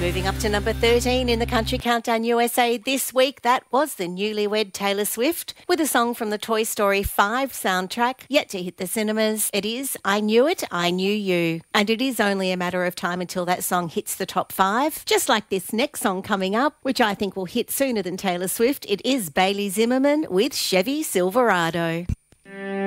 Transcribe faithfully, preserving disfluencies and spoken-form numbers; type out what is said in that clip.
Moving up to number thirteen in the Country Countdown U S A this week, that was the newlywed Taylor Swift with a song from the Toy Story five soundtrack, yet to hit the cinemas. It is I Knew It, I Knew You. And it is only a matter of time until that song hits the top five. Just like this next song coming up, which I think will hit sooner than Taylor Swift. It is Bailey Zimmerman with Chevy Silverado.